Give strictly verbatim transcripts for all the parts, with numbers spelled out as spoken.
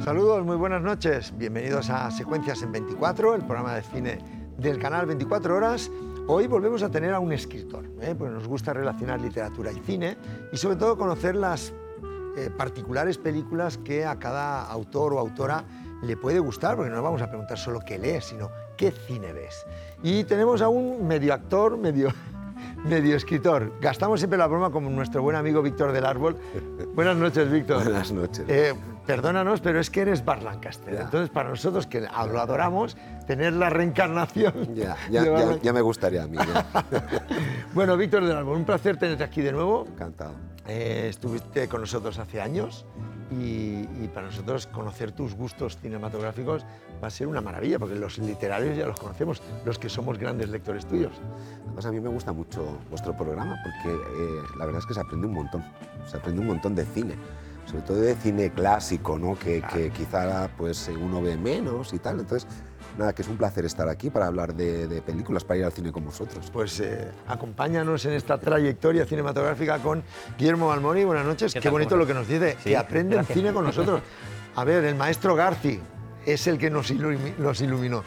Saludos, muy buenas noches. Bienvenidos a Secuencias en veinticuatro, el programa de cine del canal veinticuatro horas. Hoy volvemos a tener a un escritor, ¿eh? Pues nos gusta relacionar literatura y cine y sobre todo conocer las eh, particulares películas que a cada autor o autora le puede gustar, porque no nos vamos a preguntar solo qué lees, sino qué cine ves. Y tenemos a un medio actor, medio... medio escritor. Gastamos siempre la broma con nuestro buen amigo Víctor del Árbol. Buenas noches, Víctor. Buenas noches. Eh, perdónanos, pero es que eres Burt Lancaster. Ya. Entonces, para nosotros, que lo adoramos, tener la reencarnación... Ya, ya, de ya, ya me gustaría a mí. Ya. Bueno, Víctor del Árbol, un placer tenerte aquí de nuevo. Encantado. Eh, estuviste con nosotros hace años y, y para nosotros conocer tus gustos cinematográficos va a ser una maravilla, porque los literarios ya los conocemos, los que somos grandes lectores tuyos. Además, a mí me gusta mucho vuestro programa porque eh, la verdad es que se aprende un montón. Se aprende un montón de cine, sobre todo de cine clásico, ¿no? que, Claro. que quizá pues, uno ve menos y tal. Entonces, nada, que es un placer estar aquí para hablar de, de películas, para ir al cine con vosotros. Pues eh, acompáñanos en esta trayectoria cinematográfica con Guillermo Balmori. Buenas noches. ¿Qué Qué tal, bonito cómo lo que nos dice, Sí, que aprende gracias. en cine con nosotros. A ver, el maestro Garci es el que nos ilumi- los iluminó.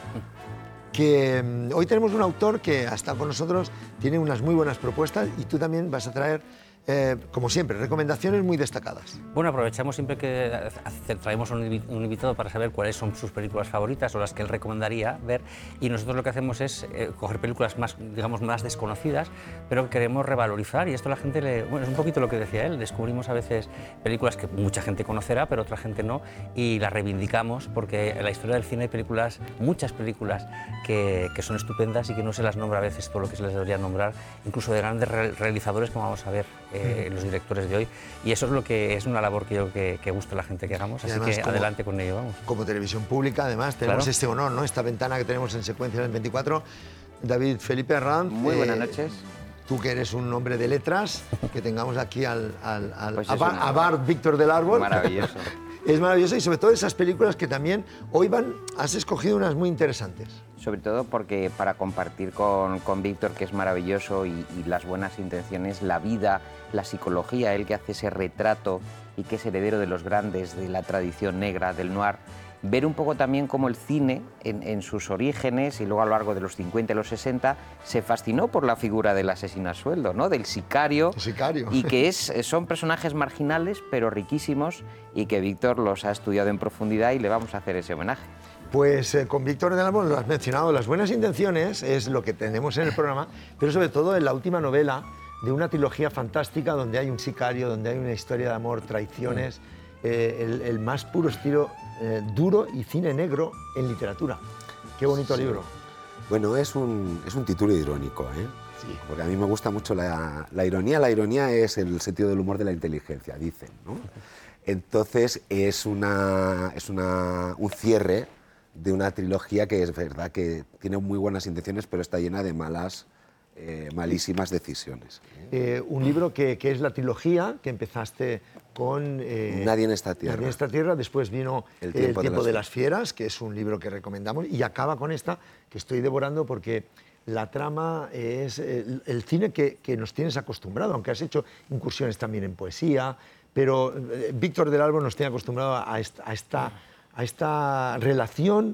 Que mm, hoy tenemos un autor que ha estado con nosotros, tiene unas muy buenas propuestas y tú también vas a traer, eh, como siempre, recomendaciones muy destacadas. Bueno, aprovechamos siempre que hace- traemos un, invi- un invitado para saber cuáles son sus películas favoritas o las que él recomendaría ver, y nosotros lo que hacemos es eh, coger películas más, digamos, más desconocidas, pero que queremos revalorizar, y esto a la gente le... Bueno, es un poquito lo que decía él, descubrimos a veces películas que mucha gente conocerá, pero otra gente no, y las reivindicamos porque en la historia del cine hay películas, muchas películas que, que son estupendas y que no se las nombra a veces todo lo que se les debería nombrar, incluso de grandes re- realizadores como vamos a ver eh, los directores de hoy, y eso es lo que es una labor que yo que, que gusta a la gente que hagamos, Y así además, que como- adelante con ello, vamos. Como televisión pública, además, tenemos Claro. este honor, ¿no? Esta ventana que tenemos en Secuencias en veinticuatro. David Felipe Arranz. Muy buenas eh, noches. Tú que eres un hombre de letras, que tengamos aquí al, al, al Pues a, es Bar- una- a Bart Víctor del Árbol. Maravilloso. Es maravilloso, y sobre todo esas películas que también hoy van, has escogido unas muy interesantes. Sobre todo porque para compartir con, con Víctor, que es maravilloso, y, y las buenas intenciones, la vida, la psicología, él que hace ese retrato y que es heredero de los grandes, de la tradición negra, del noir, ver un poco también cómo el cine, en, en sus orígenes y luego a lo largo de los cincuenta y los sesenta, se fascinó por la figura del asesino a sueldo, ¿no? Del sicario. El sicario. Y que es, son personajes marginales, pero riquísimos, y que Víctor los ha estudiado en profundidad y le vamos a hacer ese homenaje. Pues eh, con Víctor del Árbol lo has mencionado, las buenas intenciones es lo que tenemos en el programa, pero sobre todo en la última novela de una trilogía fantástica donde hay un sicario, donde hay una historia de amor, traiciones, eh, el, el más puro estilo eh, duro y cine negro en literatura. Qué bonito Sí. libro. Bueno, es un, es un título irónico, ¿eh? Sí. Porque a mí me gusta mucho la, la ironía. La ironía es el sentido del humor de la inteligencia, dicen, ¿no? Entonces es, una, es una, un cierre de una trilogía que es verdad que tiene muy buenas intenciones, pero está llena de malas, eh, malísimas decisiones. Eh, un libro que, que es la trilogía que empezaste con... eh, Nadie en esta tierra. Nadie en esta tierra, después vino El El tiempo, tiempo de, de las las fieras, que es un libro que recomendamos, y acaba con esta que estoy devorando porque la trama es el, el cine que, que nos tienes acostumbrado, aunque has hecho incursiones también en poesía, pero eh, Víctor del Árbol nos tiene acostumbrado a esta, a esta, a esta relación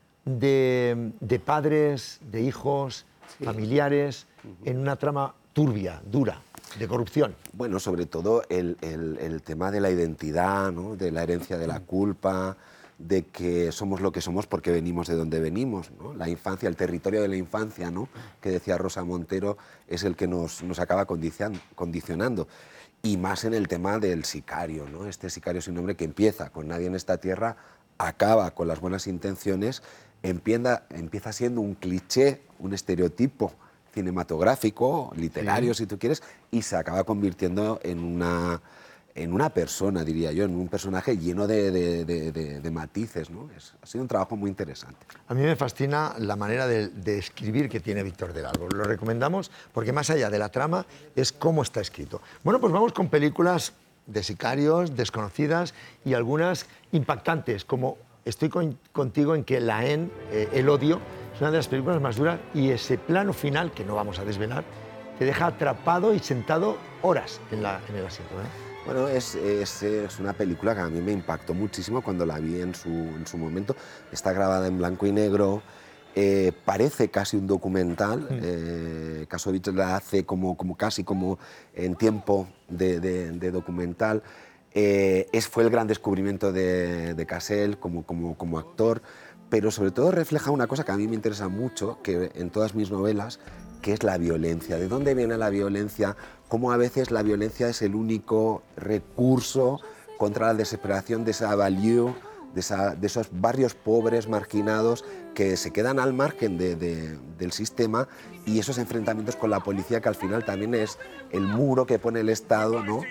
de, de padres, de hijos, familiares, en una trama turbia, dura, de corrupción. Bueno, sobre todo el, el- el tema de la identidad, ¿no? De la herencia de la culpa, de que somos lo que somos porque venimos de donde venimos, ¿no? La infancia, el territorio de la infancia, ¿no? Que decía Rosa Montero, es el que nos, nos acaba condicion- condicionando. Y más en el tema del sicario, ¿no? Este sicario sin nombre que empieza con Nadie en esta tierra, acaba con las buenas intenciones, empieza, empieza siendo un cliché, un estereotipo cinematográfico, literario, Sí. si tú quieres, y se acaba convirtiendo en una, en una persona, diría yo, en un personaje lleno de, de- de- de- de matices, ¿no? Es- ha sido un trabajo muy interesante. A mí me fascina la manera de, de escribir que tiene Víctor del Árbol. Lo recomendamos porque más allá de la trama es cómo está escrito. Bueno, pues vamos con películas de sicarios, desconocidas y algunas impactantes, como estoy con- contigo en que La Haine, eh, El odio, es una de las películas más duras, y ese plano final, que no vamos a desvelar, te deja atrapado y sentado horas en, la- en el asiento, ¿eh? Bueno, es, es, es una película que a mí me impactó muchísimo cuando la vi en su, en su momento. Está grabada en blanco y negro, eh, parece casi un documental. Mm. Eh, Kasovich la hace como, como casi como en tiempo de, de, de documental. Eh, es, fue el gran descubrimiento de, de Cassel como, como, como actor, pero sobre todo refleja una cosa que a mí me interesa mucho, que en todas mis novelas, que es la violencia. ¿De dónde viene la violencia? Cómo a veces la violencia es el único recurso contra la desesperación de esa value, de, esa, de esos barrios pobres, marginados, que se quedan al margen de, de, del sistema, y esos enfrentamientos con la policía, que al final también es el muro que pone el Estado, ¿no?,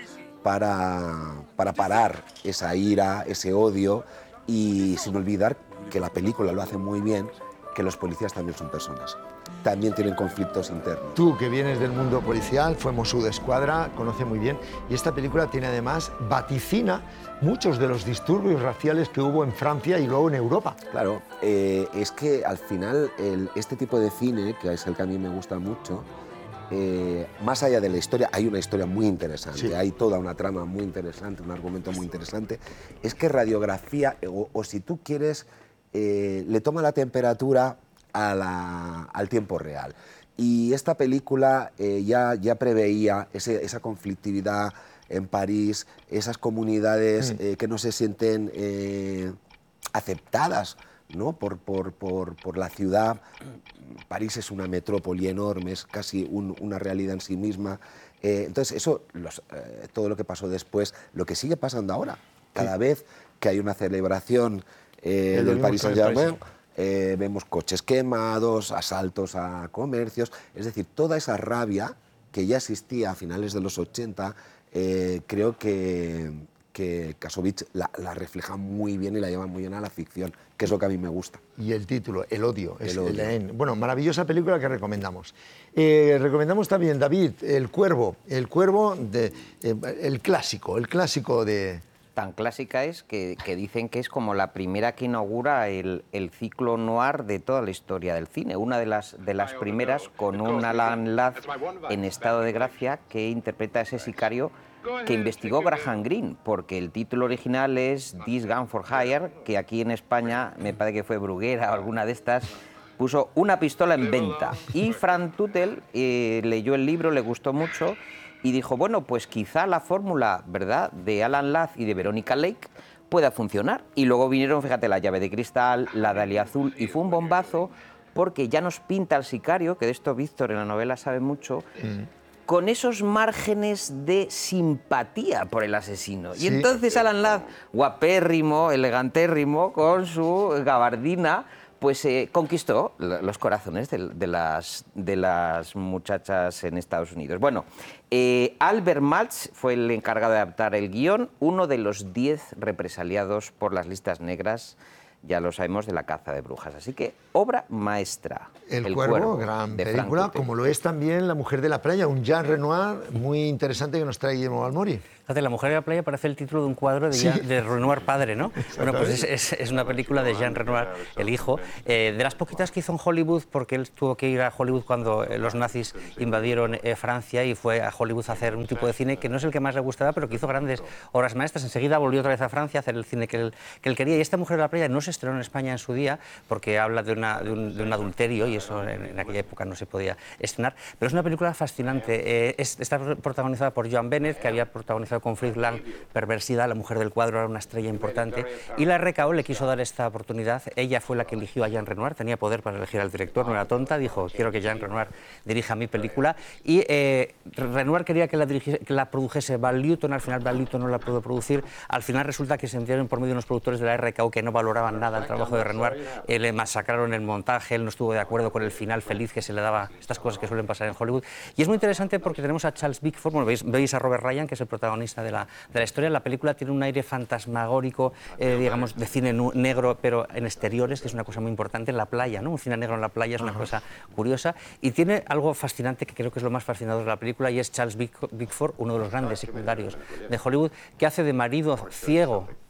para, para parar esa ira, ese odio, y sin olvidar que la película lo hace muy bien, que los policías también son personas. También tienen conflictos internos. Tú, que vienes del mundo policial, fue Mossos d'Esquadra, conoce muy bien, y esta película tiene además, vaticina muchos de los disturbios raciales que hubo en Francia y luego en Europa. Claro, eh, es que al final el, este tipo de cine, que es el que a mí me gusta mucho, eh, más allá de la historia, hay una historia muy interesante, sí. Hay toda una trama muy interesante, un argumento muy interesante, es que radiografía, o, o si tú quieres, eh, le toma la temperatura A la, al tiempo real. Y esta película eh, ya, ya preveía ese, esa conflictividad en París, esas comunidades eh, que no se sienten eh, aceptadas, ¿no?, por, por, por, por la ciudad. París es una metrópoli enorme, es casi un, una realidad en sí misma. Eh, entonces, eso, los, eh, todo lo que pasó después, lo que sigue pasando ahora, cada sí. vez que hay una celebración eh, del Paris Saint-Germain, Eh, vemos coches quemados, asaltos a comercios, es decir, toda esa rabia que ya existía a finales de los ochenta, eh, creo que, que Kasovich la, la refleja muy bien y la lleva muy bien a la ficción, que es lo que a mí me gusta. Y el título, El odio, el es odio. El, bueno, maravillosa película que recomendamos. Eh, recomendamos también, David, El Cuervo, El Cuervo, de, eh, el clásico, el clásico de... Tan clásica es que, que dicen que es como la primera que inaugura el, el ciclo noir de toda la historia del cine. Una de las, de las primeras con un Alan Ladd en estado de gracia que interpreta a ese sicario que investigó Graham Greene, porque el título original es This Gun for Hire, que aquí en España, me parece que fue Bruguera o alguna de estas, puso Una pistola en venta. Y Frank Tuttle eh, leyó el libro, le gustó mucho, y dijo, bueno, pues quizá la fórmula, ¿verdad?, de Alan Ladd y de Veronica Lake pueda funcionar. Y luego vinieron, fíjate, La llave de cristal, La Dalia azul, y fue un bombazo porque ya nos pinta al sicario, que de esto Víctor en la novela sabe mucho, mm. con esos márgenes de simpatía por el asesino. Sí. Y entonces Alan Ladd, guapérrimo, elegantérrimo, con su gabardina, pues eh, conquistó los corazones de, de, las, de las muchachas en Estados Unidos. Bueno, eh, Albert Maltz fue el encargado de adaptar el guión, uno de los diez represaliados por las listas negras, ya lo sabemos, de La caza de brujas. Así que, obra maestra. El, el Cuervo, Cuervo, gran película, como lo es también La mujer de la playa, un Jean Renoir muy interesante que nos trae Guillermo Balmori. Fíjate, La mujer de la playa parece el título de un cuadro de, sí. Jean, de Renoir padre, ¿no? Bueno, pues es, es, es una película de Jean Renoir, el hijo, eh, de las poquitas que hizo en Hollywood, porque él tuvo que ir a Hollywood cuando eh, los nazis invadieron eh, Francia, y fue a Hollywood a hacer un tipo de cine que no es el que más le gustaba, pero que hizo grandes obras maestras. Enseguida volvió otra vez a Francia a hacer el cine que él, que él quería, y esta mujer de la playa no se estrenó en España en su día, porque habla de, una, de, un, de un adulterio, y eso en, en aquella época no se podía estrenar, pero es una película fascinante. Eh, es, está protagonizada por Joan Bennett, que había protagonizado con Fritz Lang Perversidad, La mujer del cuadro, era una estrella importante, y la R K O le quiso dar esta oportunidad. Ella fue la que eligió a Jean Renoir, tenía poder para elegir al director, no era tonta, dijo, quiero que Jean Renoir dirija mi película, y eh, Renoir quería que la, que la produjese Val Lewton, al final Val Lewton no la pudo producir, al final resulta que se enteraron por medio de unos productores de la R K O que no valoraban nada el trabajo de Renoir, eh, le masacraron el montaje, él no estuvo de acuerdo con el final feliz que se le daba, estas cosas que suelen pasar en Hollywood, y es muy interesante porque tenemos a Charles Bickford, bueno, veis, veis a Robert Ryan, que es el protagonista de la, de la historia. La película tiene un aire fantasmagórico, eh, digamos, de cine negro, pero en exteriores, que es una cosa muy importante, en la playa, ¿no? Un cine negro en la playa es una cosa curiosa, y tiene algo fascinante, que creo que es lo más fascinador de la película, y es Charles Bickford, uno de los grandes secundarios de Hollywood, que hace de marido ciego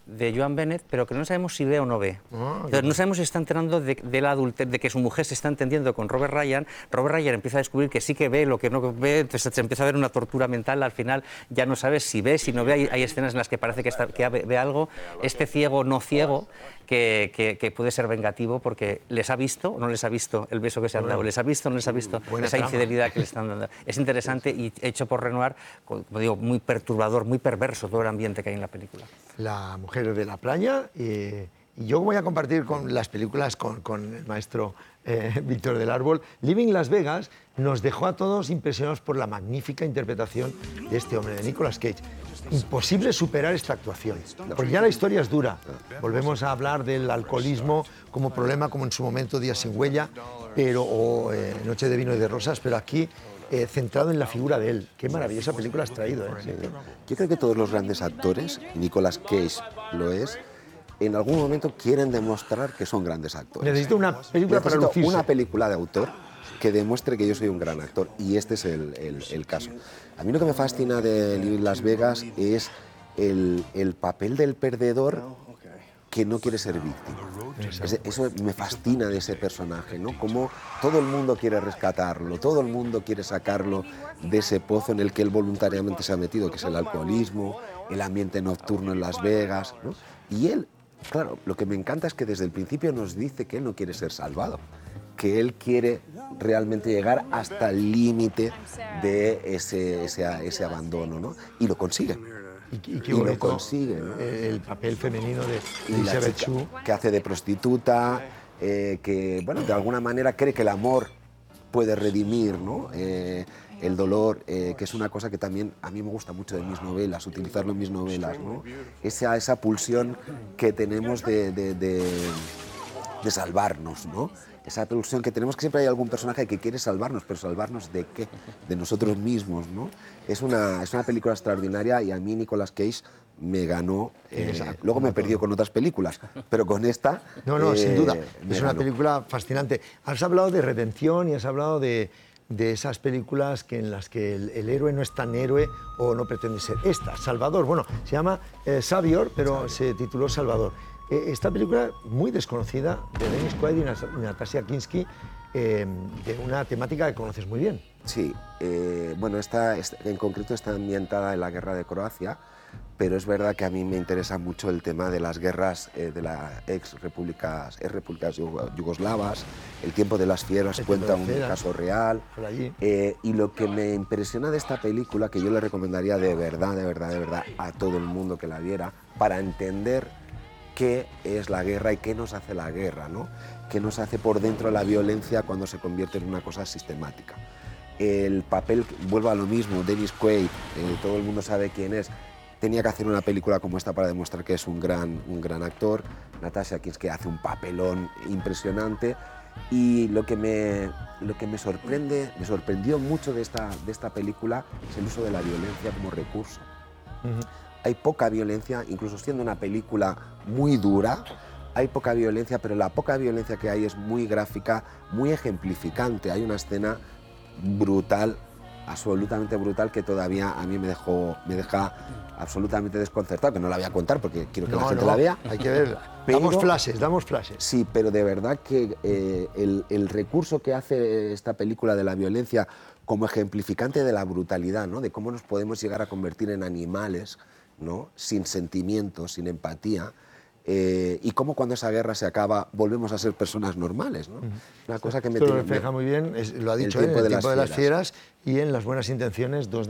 de Joan Bennett, pero que no sabemos si ve o no ve. Ah, Entonces, no sabemos si está enterando de, de, la adulte- de que su mujer se está entendiendo con Robert Ryan. Robert Ryan empieza a descubrir que sí que ve lo que no ve, entonces se empieza a ver una tortura mental. Al final ya no sabes si ve, si no ve. Hay, hay escenas en las que parece que, está, que ve, ve algo. Este ciego no ciego, que, que, que puede ser vengativo porque les ha visto o no les ha visto el beso que se han dado, les ha visto o no les ha visto Buena esa trama. infidelidad que le están dando. Es interesante y hecho por Renoir, como digo, muy perturbador, muy perverso todo el ambiente que hay en la película. La mujer de la playa. Eh, y yo voy a compartir con las películas con, con el maestro eh, Víctor del Árbol. Living Las Vegas nos dejó a todos impresionados por la magnífica interpretación de este hombre, de Nicolas Cage. Imposible superar esta actuación, porque ya la historia es dura. Volvemos a hablar del alcoholismo como problema, como en su momento Días sin huella, pero, o eh, Noche de vino y de rosas, pero aquí eh, centrado en la figura de él. Qué maravillosa película has traído, ¿eh? Sí. Yo creo que todos los grandes actores, Nicolas Cage lo es, en algún momento quieren demostrar que son grandes actores. Necesito una película para Necesito lucirse. una película de autor que demuestre que yo soy un gran actor, y este es el, el, el caso. A mí lo que me fascina de Living Las Vegas es el, el papel del perdedor que no quiere ser víctima. Ese- Eso me fascina de ese personaje, ¿no? Como todo el mundo quiere rescatarlo, todo el mundo quiere sacarlo de ese pozo en el que él voluntariamente se ha metido, que es el alcoholismo, el ambiente nocturno en Las Vegas, ¿no? Y él, claro, lo que me encanta es que desde el principio nos dice que él no quiere ser salvado, que él quiere realmente llegar hasta el límite de ese, ese, ese abandono, ¿no? Y lo consigue. Y, y qué Y lo bonito consigue, ¿no? eh, el papel femenino de Y la Elizabeth chica Shue. que hace de prostituta, eh, que, bueno, de alguna manera cree que el amor puede redimir, ¿no? Eh, el dolor, eh, que es una cosa que también a mí me gusta mucho de mis novelas, utilizarlo en mis novelas, ¿no? Esa, esa pulsión que tenemos de, de, de, de salvarnos, ¿no? Esa pulsión que tenemos, que siempre hay algún personaje que quiere salvarnos, pero ¿salvarnos de qué? De nosotros mismos, ¿no? Es una, es una película extraordinaria y a mí Nicolas Cage me ganó. eh, Exacto. luego me perdió con otras películas, pero con esta... No, no, eh, sin duda. me Es una ganó. película fascinante. Has hablado de redención y has hablado de, de esas películas que en las que el, el héroe no es tan héroe o no pretende ser. Esta, Salvador, bueno, se llama eh, Savior, pero se tituló Salvador. Eh, esta película muy desconocida de Dennis Quaid y Nas- Natasha Kinski, eh, de una temática que conoces muy bien. Sí, eh, bueno, esta, esta- en concreto está ambientada en la guerra de Croacia, pero es verdad que a mí me interesa mucho el tema de las guerras eh, de las ex repúblicas, ex repúblicas yugo- yugoslavas, el tiempo de las fieras El tiempo cuenta de las un fieras. caso real. Por allí. Eh, y lo que me impresiona de esta película, que yo le recomendaría de verdad, de verdad, de verdad a todo el mundo que la viera, para entender qué es la guerra y qué nos hace la guerra, ¿no? Qué nos hace por dentro la violencia cuando se convierte en una cosa sistemática. El papel, vuelvo a lo mismo, Dennis Quaid, eh, todo el mundo sabe quién es, tenía que hacer una película como esta para demostrar que es un gran, un gran actor. Natasha Kinski hace un papelón impresionante. Y lo que me, lo que me sorprende, me sorprendió mucho de esta, de esta película es el uso de la violencia como recurso. Hay poca violencia, incluso siendo una película muy dura, hay poca violencia, pero la poca violencia que hay es muy gráfica, muy ejemplificante. Hay una escena brutal, absolutamente brutal, que todavía a mí me, dejó, me deja absolutamente desconcertado, que no la voy a contar porque quiero que la gente la vea. Hay que verla. Pero- Damos flashes, damos flashes. Sí, pero de verdad que eh, el, el recurso que hace esta película de la violencia como ejemplificante de la brutalidad, ¿no? De cómo nos podemos llegar a convertir en animales, ¿no? Sin sentimientos, sin empatía, eh, y cómo cuando esa guerra se acaba volvemos a ser personas normales, ¿no? Una cosa que me Esto lo tiene- refleja muy bien, es- lo ha El dicho él, en tiempo el de tiempo las de las fieras. fieras y en Las buenas intenciones, dos